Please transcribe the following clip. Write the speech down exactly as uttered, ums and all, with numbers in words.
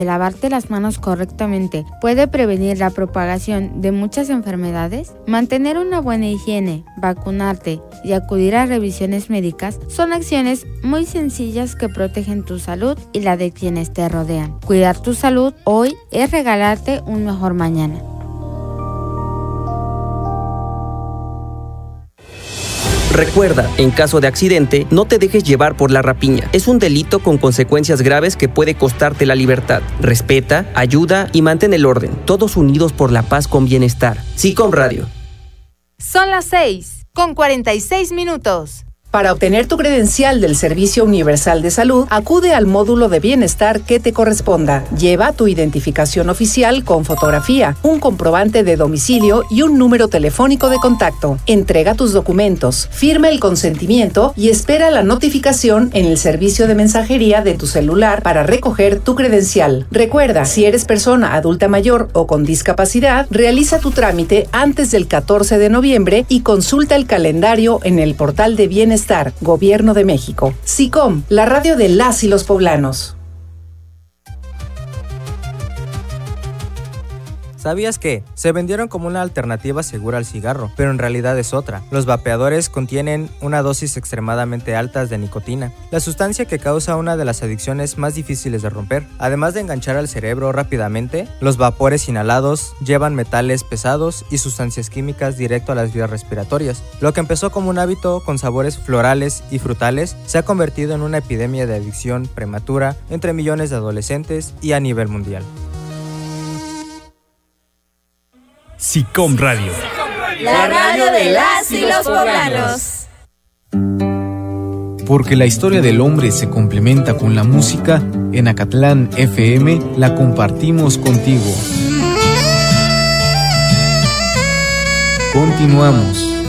Lavarte las manos correctamente puede prevenir la propagación de muchas enfermedades. Mantener una buena higiene, vacunarte y acudir a revisiones médicas son acciones muy sencillas que protegen tu salud y la de quienes te rodean. Cuidar tu salud hoy es regalarte un mejor mañana. Recuerda, en caso de accidente, no te dejes llevar por la rapiña. Es un delito con consecuencias graves que puede costarte la libertad. Respeta, ayuda y mantén el orden. Todos unidos por la paz con bienestar. SICOM Radio. Son las seis, con cuarenta y seis minutos. Para obtener tu credencial del Servicio Universal de Salud, acude al módulo de bienestar que te corresponda. Lleva tu identificación oficial con fotografía, un comprobante de domicilio y un número telefónico de contacto. Entrega tus documentos, firma el consentimiento y espera la notificación en el servicio de mensajería de tu celular para recoger tu credencial. Recuerda, si eres persona adulta mayor o con discapacidad, realiza tu trámite antes del catorce de noviembre y consulta el calendario en el portal de bienestar. Gobierno de México. SICOM, la radio de las y los poblanos. ¿Sabías que? Se vendieron como una alternativa segura al cigarro, pero en realidad es otra. Los vapeadores contienen una dosis extremadamente alta de nicotina, la sustancia que causa una de las adicciones más difíciles de romper. Además de enganchar al cerebro rápidamente, los vapores inhalados llevan metales pesados y sustancias químicas directo a las vías respiratorias. Lo que empezó como un hábito con sabores florales y frutales se ha convertido en una epidemia de adicción prematura entre millones de adolescentes y a nivel mundial. SICOM Radio. La radio de las y los poblanos. Porque la historia del hombre se complementa con la música, en Acatlán F M la compartimos contigo. Continuamos.